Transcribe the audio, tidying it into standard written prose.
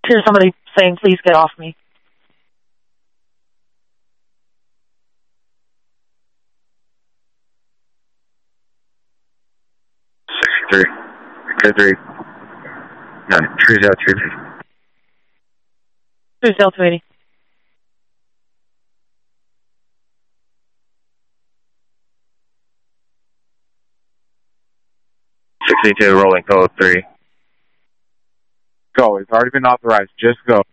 hear somebody saying, please get off me. Three. No, Truesdale 280. Truesdale 280. Rolling code 3. Go. It's already been authorized. Just go.